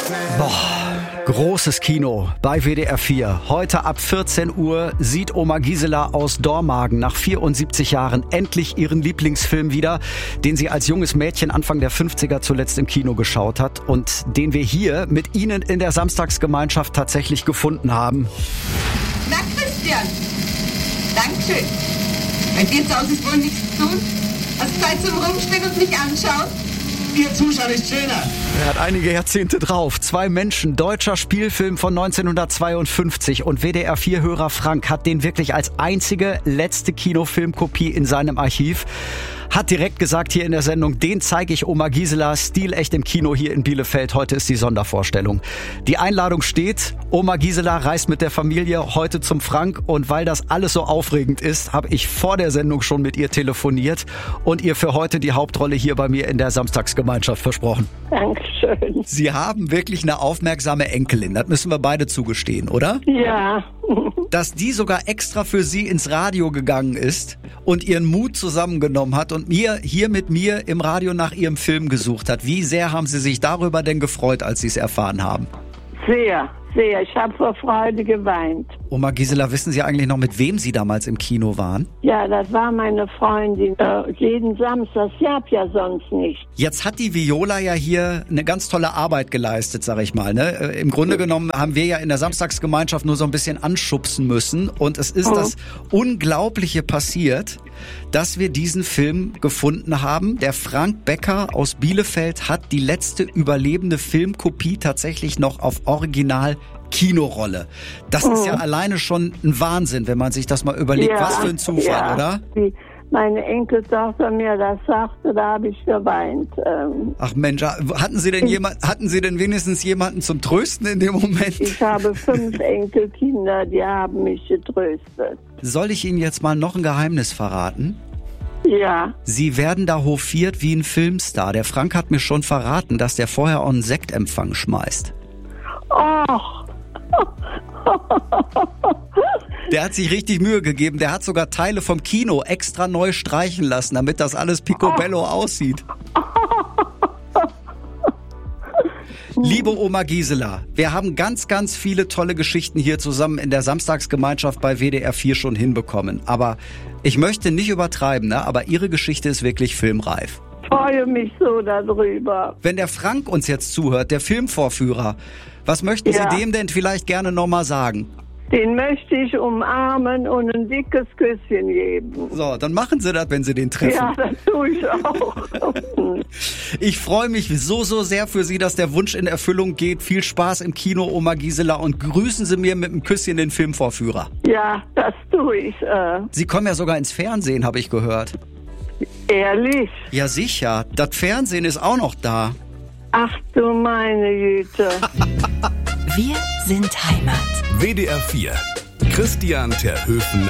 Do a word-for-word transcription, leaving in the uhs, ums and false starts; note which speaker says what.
Speaker 1: Boah, großes Kino bei W D R vier. Heute ab vierzehn Uhr sieht Oma Gisela aus Dormagen nach vierundsiebzig Jahren endlich ihren Lieblingsfilm wieder, den sie als junges Mädchen Anfang der fünfziger zuletzt im Kino geschaut hat und den wir hier mit Ihnen in der Samstagsgemeinschaft tatsächlich gefunden haben.
Speaker 2: Na Christian, Dankeschön. Bei dir zu Hause ist wohl nichts zu tun? Hast du Zeit zum Rumstehen und mich anschauen?
Speaker 3: Ihr Zuschauer ist schöner.
Speaker 1: Er hat einige Jahrzehnte drauf. Zwei Menschen, deutscher Spielfilm von neunzehnhundertzweiundfünfzig und W D R vier Hörer Frank hat den wirklich als einzige letzte Kinofilmkopie in seinem Archiv. Hat direkt gesagt hier in der Sendung, den zeige ich Oma Gisela, stilecht im Kino hier in Bielefeld. Heute ist die Sondervorstellung. Die Einladung steht, Oma Gisela reist mit der Familie heute zum Frank. Und weil das alles so aufregend ist, habe ich vor der Sendung schon mit ihr telefoniert und ihr für heute die Hauptrolle hier bei mir in der Samstagsgemeinschaft versprochen.
Speaker 4: Dankeschön.
Speaker 1: Sie haben wirklich eine aufmerksame Enkelin, das müssen wir beide zugestehen, oder?
Speaker 4: Ja.
Speaker 1: Dass die sogar extra für Sie ins Radio gegangen ist und ihren Mut zusammengenommen hat und mir hier mit mir im Radio nach Ihrem Film gesucht hat. Wie sehr haben Sie sich darüber denn gefreut, als Sie es erfahren haben?
Speaker 4: Sehr, sehr. Ich habe vor Freude geweint.
Speaker 1: Oma Gisela, wissen Sie eigentlich noch, mit wem Sie damals im Kino waren?
Speaker 4: Ja, das war meine Freundin. Äh, jeden Samstag. Ich hab ja sonst nicht.
Speaker 1: Jetzt hat die Viola ja hier eine ganz tolle Arbeit geleistet, sag ich mal. Ne? Äh, Im Grunde genommen haben wir ja in der Samstagsgemeinschaft nur so ein bisschen anschubsen müssen. Und es ist
Speaker 4: Mhm.
Speaker 1: das Unglaubliche passiert, dass wir diesen Film gefunden haben. Der Frank Becker aus Bielefeld hat die letzte überlebende Filmkopie tatsächlich noch auf Original Kinorolle. Das ist ja alleine schon ein Wahnsinn, wenn man sich das mal überlegt.
Speaker 4: Ja,
Speaker 1: Was für ein Zufall,
Speaker 4: ja.
Speaker 1: oder?
Speaker 4: Wie meine Enkeltochter mir das sagte, da habe ich geweint. Ähm,
Speaker 1: Ach Mensch, hatten Sie denn jemand, hatten Sie denn wenigstens jemanden zum Trösten in dem Moment?
Speaker 4: ich habe fünf Enkelkinder, die haben mich getröstet.
Speaker 1: Soll ich Ihnen jetzt mal noch ein Geheimnis verraten?
Speaker 4: Ja.
Speaker 1: Sie werden da hofiert wie ein Filmstar. Der Frank hat mir schon verraten, dass der vorher auch einen Sektempfang schmeißt.
Speaker 4: Och.
Speaker 1: Der hat sich richtig Mühe gegeben. Der hat sogar Teile vom Kino extra neu streichen lassen, damit das alles picobello aussieht. Liebe Oma Gisela, wir haben ganz, ganz viele tolle Geschichten hier zusammen in der Samstagsgemeinschaft bei W D R vier schon hinbekommen. Aber ich möchte nicht übertreiben, ne? Aber Ihre Geschichte ist wirklich filmreif.
Speaker 4: Ich freue mich so darüber.
Speaker 1: Wenn der Frank uns jetzt zuhört, der Filmvorführer, was möchten
Speaker 4: Ja.
Speaker 1: Sie dem denn vielleicht gerne nochmal sagen?
Speaker 4: Den möchte ich umarmen und ein dickes Küsschen geben.
Speaker 1: So, dann machen Sie das, wenn Sie den treffen.
Speaker 4: Ja, das tue ich auch.
Speaker 1: Ich freue mich so, so sehr für Sie, dass der Wunsch in Erfüllung geht. Viel Spaß im Kino, Oma Gisela, und grüßen Sie mir mit einem Küsschen den Filmvorführer.
Speaker 4: Ja, das tue ich. Äh,
Speaker 1: Sie kommen ja sogar ins Fernsehen, habe ich gehört.
Speaker 4: ehrlich.
Speaker 1: Ja, sicher. Das Fernsehen ist auch noch da.
Speaker 4: Ach du meine Güte.
Speaker 5: Wir sind Heimat.
Speaker 6: W D R vier. Christian Terhöfen